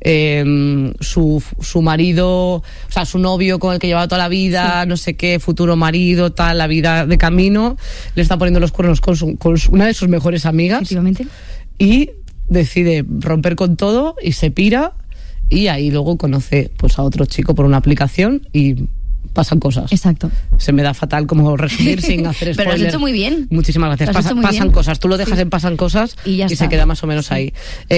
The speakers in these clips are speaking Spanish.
su marido, o sea, su novio con el que llevaba toda la vida, no sé qué, futuro marido, tal, la vida de camino, le está poniendo los cuernos con una de sus mejores amigas. Efectivamente. Y decide romper con todo y se pira, y ahí luego conoce pues a otro chico por una aplicación y pasan cosas. Exacto. Se me da fatal como resumir sin hacer spoiler. Pero lo has hecho muy bien. Muchísimas gracias. Pasan cosas. Tú lo dejas en pasan cosas y se queda más o menos ahí.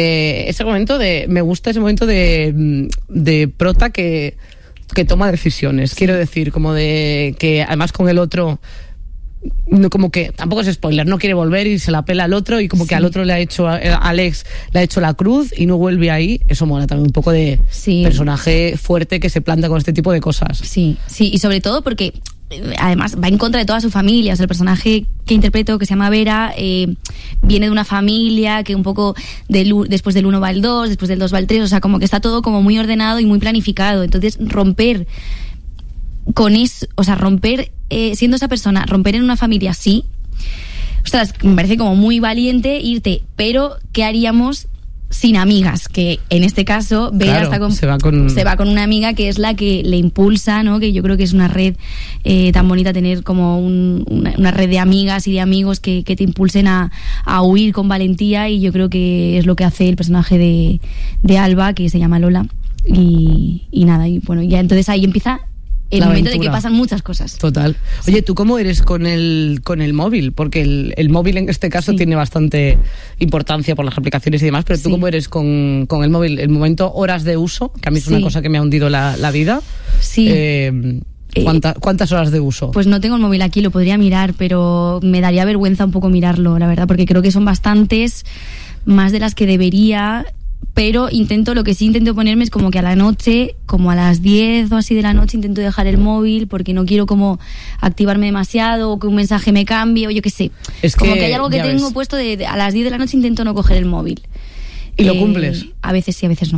Me gusta ese momento de prota que toma decisiones. Quiero decir, como de que además con el otro, como que tampoco es spoiler, no quiere volver y se la pela al otro, y como que al otro le ha hecho, Alex le ha hecho la cruz y no vuelve ahí. Eso mola también un poco de personaje fuerte que se planta con este tipo de cosas. Sí, y sobre todo porque además va en contra de toda su familia. O sea, el personaje que interpreto, que se llama Vera, viene de una familia que un poco después del 1 va el 2, después del 2 va el 3, o sea, como que está todo como muy ordenado y muy planificado. Entonces romper con eso, o sea, siendo esa persona, romper en una familia así, ostras, me parece como muy valiente irte. Pero ¿qué haríamos sin amigas? Que en este caso Vera se va con una amiga que es la que le impulsa, ¿no? Que yo creo que es una red tan bonita, tener como una red de amigas y de amigos que te impulsen a huir con valentía, y yo creo que es lo que hace el personaje de Alba, que se llama Lola, y nada, y bueno, ya entonces ahí empieza el momento de que pasan muchas cosas. Total. Oye, ¿tú cómo eres con el móvil? Porque el móvil en este caso tiene bastante importancia por las aplicaciones y demás, pero ¿tú cómo eres con el móvil? El momento horas de uso, que a mí es una cosa que me ha hundido la vida. Sí. ¿Cuántas horas de uso? Pues no tengo el móvil aquí, lo podría mirar, pero me daría vergüenza un poco mirarlo, la verdad, porque creo que son bastantes, más de las que debería. Pero lo que sí intento ponerme es como que a la noche, como a las 10 o así de la noche, intento dejar el móvil, porque no quiero como activarme demasiado, o que un mensaje me cambie, o yo qué sé. Es como que hay algo que tengo puesto a las 10 de la noche intento no coger el móvil. ¿Y lo cumples? A veces sí, a veces no.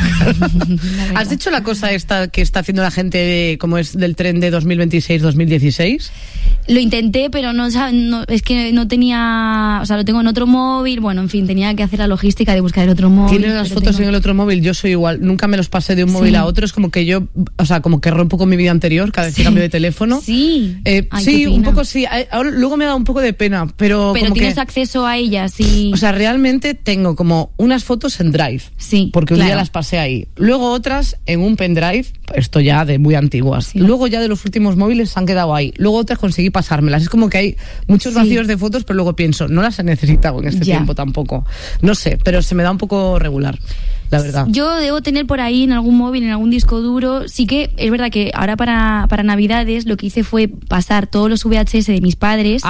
¿Has hecho la cosa esta que está haciendo la gente, como es del tren de 2026-2016? Lo intenté, pero no, es que no tenía, o sea, lo tengo en otro móvil, bueno, en fin, tenía que hacer la logística de buscar el otro móvil. ¿Tienes las fotos en el otro móvil? Yo soy igual, nunca me los pasé de un móvil a otro, es como que yo, o sea, como que rompo con mi vida anterior cada vez que cambio de teléfono. Sí. Sí, un poco sí. Ahora, luego me da un poco de pena, pero como tienes que, acceso a ellas, sí. O sea, realmente tengo como unas fotos en Drive, porque un día las pasé ahí, luego otras en un pendrive, esto ya de muy antiguas, luego ya de los últimos móviles se han quedado ahí, luego otras conseguí pasármelas. Es como que hay muchos vacíos de fotos, pero luego pienso, no las he necesitado en este tiempo tampoco, no sé, pero se me da un poco regular, la verdad. Yo debo tener por ahí en algún móvil, en algún disco duro. Sí que es verdad que ahora para Navidades lo que hice fue pasar todos los VHS de mis padres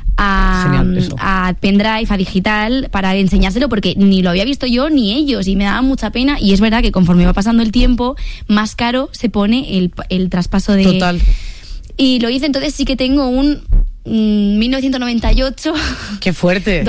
a pendrive, a digital, para enseñárselo, porque ni lo había visto yo ni ellos, y me daba mucha pena. Y es verdad que conforme va pasando el tiempo, más caro se pone el traspaso de... Total. Y lo hice, entonces sí que tengo un 1998... ¡Qué fuerte!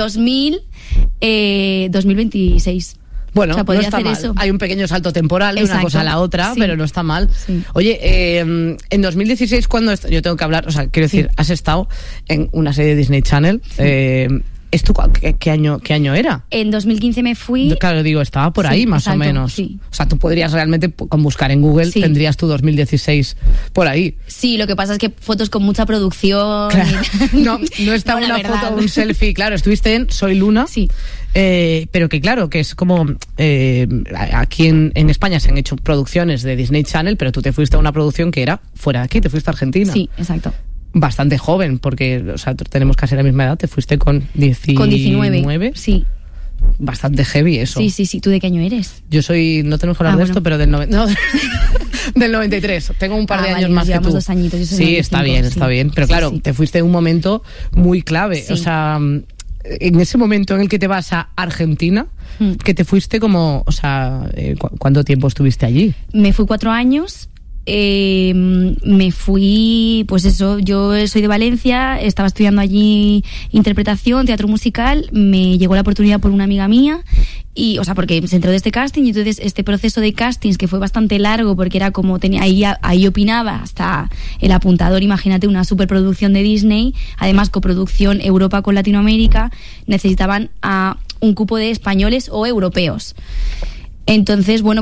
2026. Bueno, o sea, no está hacer mal. eso. Hay un pequeño salto temporal de una cosa a la otra, pero no está mal. Sí. Oye, en 2016, cuando yo tengo que hablar, o sea, quiero decir, has estado en una serie de Disney Channel. ¿Esto qué año era? En 2015 me fui. Claro, digo, estaba por ahí más o menos. Sí. O sea, tú podrías realmente, con buscar en Google, tendrías tu 2016 por ahí. Sí, lo que pasa es que fotos con mucha producción. Claro. No está una foto, un selfie. Claro, estuviste en Soy Luna. Sí. Pero que claro, que es como aquí en España se han hecho producciones de Disney Channel, pero tú te fuiste a una producción que era fuera de aquí, te fuiste a Argentina. Sí, exacto. Bastante joven, porque, o sea, tenemos casi la misma edad, te fuiste con 19. Sí. Bastante heavy eso. Sí. ¿Tú de qué año eres? Yo soy, no tenemos que hablar de esto, pero del 93. Tengo un par de años más que tú. 2 añitos. Yo soy sí, 95, está bien. Pero claro, te fuiste en un momento muy clave. Sí. O sea, en ese momento en el que te vas a Argentina, que te fuiste como, o sea, ¿cuánto tiempo estuviste allí? Me fui 4 años. Me fui, pues eso, yo soy de Valencia, estaba estudiando allí interpretación, teatro musical, me llegó la oportunidad por una amiga mía, y, o sea, porque se entró de este casting, y entonces este proceso de castings, que fue bastante largo, porque era como ahí opinaba hasta el apuntador, imagínate, una superproducción de Disney, además coproducción Europa con Latinoamérica, necesitaban a un cupo de españoles o europeos. Entonces, bueno,